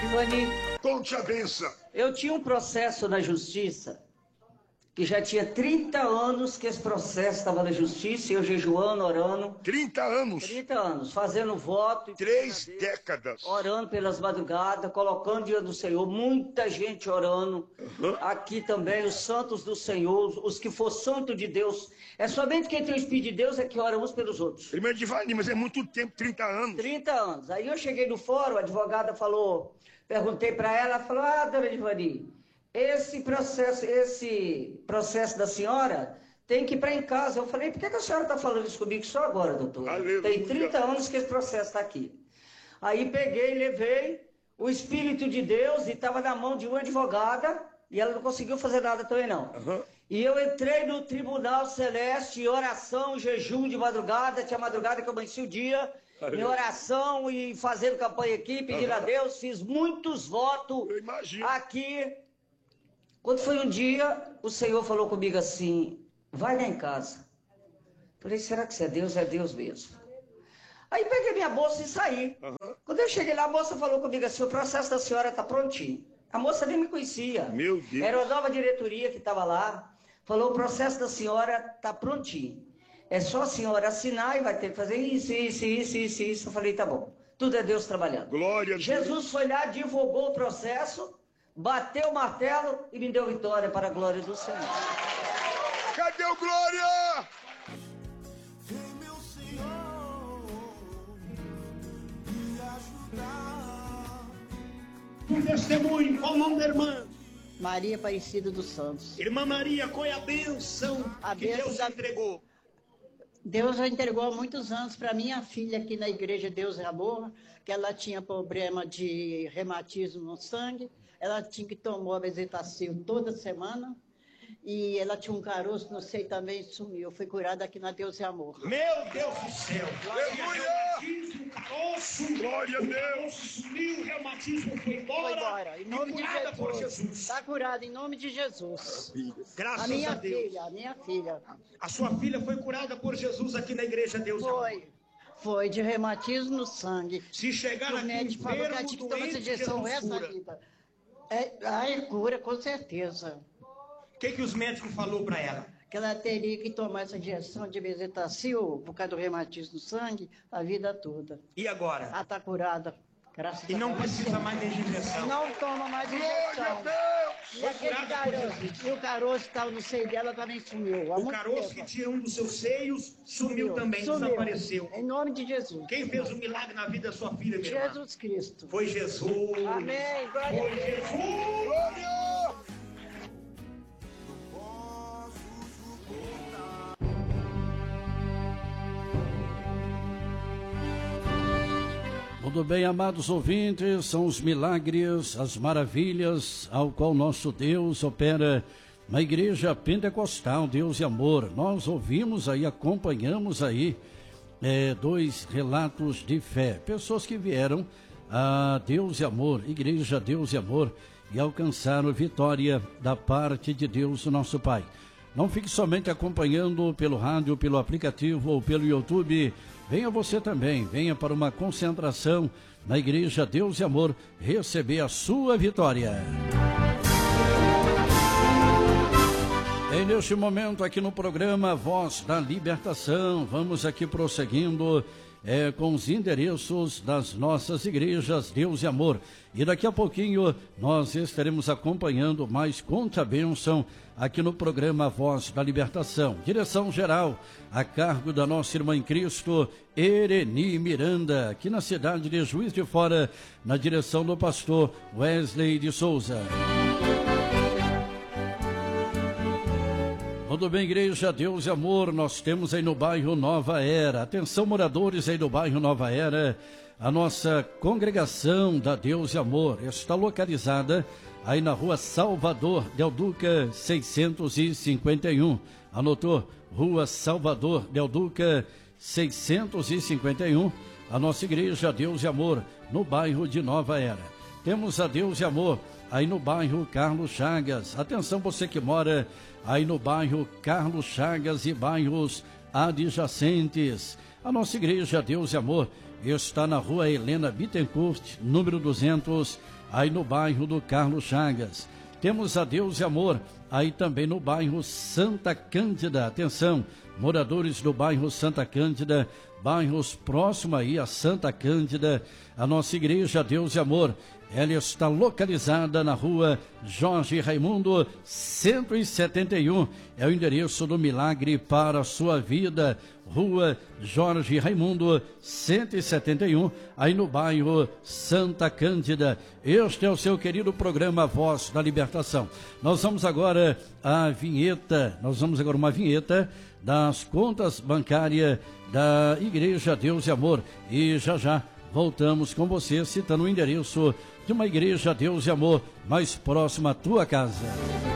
Ivani, Conte a benção. eu tinha um processo na justiça, que já tinha 30 anos que esse processo estava na justiça, e eu jejuando, orando. 30 anos. 30 anos, fazendo voto. 3 décadas. Orando pelas madrugadas, colocando diante do Senhor, muita gente orando. Aqui também, os santos do Senhor, os que for santo de Deus. É somente quem tem o Espírito de Deus é que ora uns pelos outros. Irmã Divani, mas é muito tempo, 30 anos. 30 anos. Aí eu cheguei no fórum, a advogada falou, perguntei para ela, ela falou, dona Divani, esse processo da senhora tem que ir para em casa. Eu falei, por que a senhora está falando isso comigo só agora, doutor? Aleluia. Tem 30 anos que esse processo está aqui. Aí peguei, levei o Espírito de Deus e estava na mão de uma advogada e ela não conseguiu fazer nada também não. E eu entrei no Tribunal Celeste, oração, jejum de madrugada, tinha madrugada que eu amanheci o dia, em oração e fazendo campanha aqui, pedindo a Deus, fiz muitos votos aqui. Quando foi um dia, o Senhor falou comigo assim, vai lá em casa. Falei, será que isso é Deus? É Deus mesmo. Aí peguei minha bolsa e saí. Quando eu cheguei lá, a moça falou comigo assim, o processo da senhora está prontinho. A moça nem me conhecia. Meu Deus. Era a nova diretoria que estava lá. Falou, o processo da senhora está prontinho. É só a senhora assinar e vai ter que fazer isso. Eu falei, tá bom. Tudo é Deus trabalhando. Glória a Deus. Jesus foi lá, divulgou o processo, bateu o martelo e me deu vitória para a glória do Senhor. Cadê o Glória? Vem, meu Senhor, me ajudar. Um testemunho, qual o nome da irmã? Maria Aparecida dos Santos. Irmã Maria, qual é a bênção que Deus entregou? Deus já entregou há muitos anos para minha filha aqui na igreja Deus é Amor, que ela tinha problema de reumatismo no sangue, ela tinha que tomar bezetacil toda semana, e ela tinha um caroço, não sei, também sumiu. Foi curada aqui na Deus é Amor. Meu Deus do céu! Aleluia! Caroço, Glória a Deus! sumiu, o reumatismo foi embora. Em nome de curada por Jesus. Está curada em nome de Jesus. Graças A minha Deus. filha, a minha filha. A sua filha foi curada por Jesus aqui na igreja Deus é Amor. Foi de reumatismo no sangue. Se chegar O aqui médico falou que ela enfermo, tinha que tomar essa doente, injeção o Jesus resto da cura. vida. É cura, com certeza. O que os médicos falou para ela? Que ela teria que tomar essa injeção de bezetacil por causa do reumatismo no sangue a vida toda. E agora? Ela está curada. Graças a Deus. E não precisa mais de injeção. Não toma mais Glória a injeção. Deus! E aquele caroço, e o caroço que estava no seio dela também sumiu. O caroço que tinha um dos seus seios sumiu também, desapareceu. Em nome de Jesus. Quem fez o milagre na vida da sua filha, minha irmã? Jesus Cristo. Foi Jesus. Amém. Glória a Foi Deus. Jesus. Glória! Tudo bem, amados ouvintes, são os milagres, as maravilhas ao qual nosso Deus opera na Igreja Pentecostal Deus e Amor. Nós ouvimos aí, acompanhamos aí dois relatos de fé, pessoas que vieram a Deus e Amor, Igreja Deus e Amor, e alcançaram vitória da parte de Deus, nosso Pai. Não fique somente acompanhando pelo rádio, pelo aplicativo ou pelo YouTube. Venha você também, venha para uma concentração na Igreja Deus e Amor receber a sua vitória. E neste momento aqui no programa Voz da Libertação, vamos aqui prosseguindo com os endereços das nossas igrejas Deus e Amor. E daqui a pouquinho nós estaremos acompanhando mais Conta a Bênção aqui no programa Voz da Libertação. Direção geral a cargo da nossa irmã em Cristo, Ereni Miranda, aqui na cidade de Juiz de Fora, na direção do pastor Wesley de Souza. Tudo bem, Igreja Deus e Amor, nós temos aí no bairro Nova Era. Atenção, moradores aí do bairro Nova Era, a nossa congregação da Deus e Amor está localizada aí na rua Salvador Del Duca 651. Anotou? Rua Salvador Del Duca 651. A nossa Igreja Deus e Amor no bairro de Nova Era. Temos a Deus e Amor aí no bairro Carlos Chagas. Atenção, você que mora aí no bairro Carlos Chagas e bairros adjacentes. A nossa Igreja Deus e Amor está na rua Helena Bittencourt, número 200, aí no bairro do Carlos Chagas. Temos a Deus e Amor, aí também no bairro Santa Cândida. Atenção, moradores do bairro Santa Cândida, bairros próximos aí a Santa Cândida, a nossa igreja Deus e Amor, ela está localizada na rua Jorge Raimundo, 171, é o endereço do Milagre para a Sua Vida, rua Jorge Raimundo, 171, aí no bairro Santa Cândida. Este é o seu querido programa Voz da Libertação. Nós vamos agora uma vinheta das contas bancárias da Igreja Deus e Amor, e já voltamos com você citando o endereço de uma Igreja Deus e Amor mais próxima à tua casa.